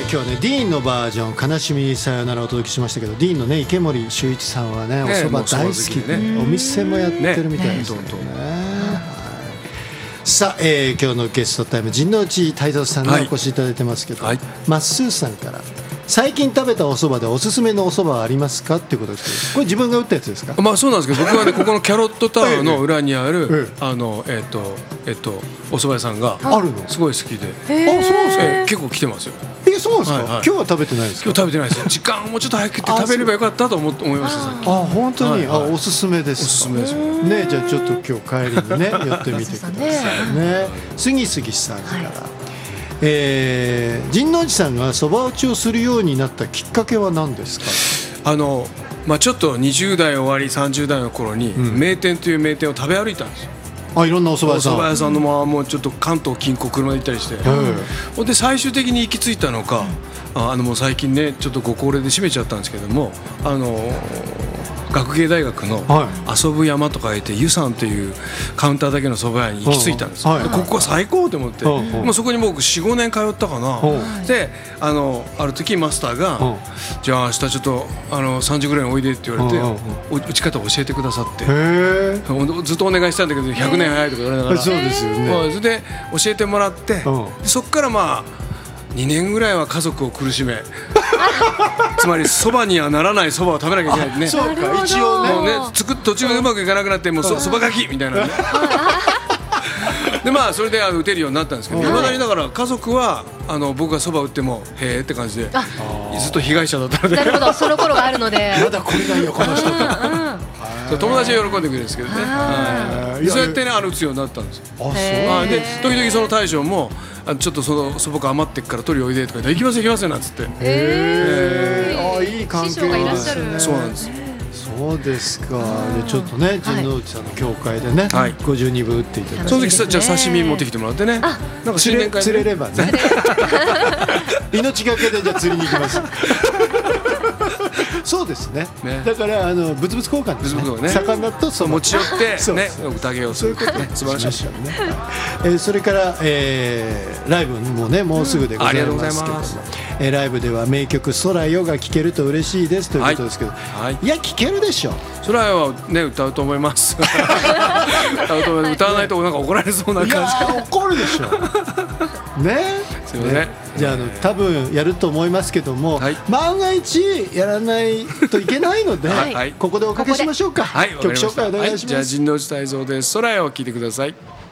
今日はねディーンのバージョン悲しみさよならをお届けしましたけど、ディーンのね池森秀一さんはねお蕎麦大好きで、お店もやってるみたいですね。さあ、今日のゲストタイム陣内泰造さんにお越しいただいてますけど、まっすーさんから最近食べたお蕎麦でおすすめのお蕎麦はありますかっていうことですけど、これ自分が打ったやつですか？ まあそうなんですけど、僕はねここのキャロットタワーの裏にあるお蕎麦屋さんがあるのすごい好きで、 あ、そうですか。 結構来てますよ。 そうですか。今日は食べてないですか？ 今日食べてないですよ。時間もうちょっと早く食べればよかったと思いました。さっき。 本当に、おすすめです。 おすすめですね。じゃあちょっと今日帰りにね寄ってみてくださいね。杉杉さんから。陣内さんがそば打ちをするようになったきっかけは何ですか？ まあ、ちょっと20代終わり30代の頃に名店という名店を食べ歩いたんですよ。 いろんなお蕎麦屋さん。 お蕎麦屋さんのもうちょっと関東近郊車で行ったりして、で最終的に行き着いたのか、もう最近ねちょっとご高齢で閉めちゃったんですけども、学芸大学の遊ぶ山とか言って湯さんというカウンターだけの蕎麦屋に行き着いたんです。ここは最高と思って、もうそこに僕 4,5 年通ったかな。である時マスターがじゃあ明日ちょっと3時ぐらいにおいでって言われて打ち方を教えてくださって、ずっとお願いしたんだけど100年早いとか言われながら、そうですよね。それで教えてもらって、そこからまあ2年ぐらいは家族を苦しめつまりそばにはならないそばを食べなきゃいけないね。 そうか、一応ね途中でうまくいかなくなってもうそばがきみたいなねでまあそれで打てるようになったんですけど、いまだにだから家族は僕がそば打ってもへーって感じでずっと被害者だったので。 なるほど、その頃があるのでまだこれがいいよこの人友達は喜んでくれるんですけどね。そうやってね打つようになったんですよ。で時々その大将もちょっとそばが余ってっから取りおいでとか言って行きます行きますなんつって。 いい関係ですね。 そうなんです。 そうですか。ちょっとね陣内さんの教会でね52分打っていただいて、 その時じゃあ刺身持ってきてもらってね、なんか新年会釣れればね命がけでじゃあ釣りに行きますそうですね。だから物々交換ですね。魚とそば持ち寄ってね宴をする。素晴らしいね。それからライブもねもうすぐでございますけども、ライブでは名曲空よが聴けると嬉しいですということですけど、いや聴けるでしょ。 空よはね歌うと思います歌わないとなんか怒られそうな感じ。 いや怒るでしょね。 すいません。 じゃあ多分やると思いますけども、万が一やらないといけないのでここでおかけしましょうか。曲紹介お願いします。 じゃあ陣内泰造です。空よを聴いてください。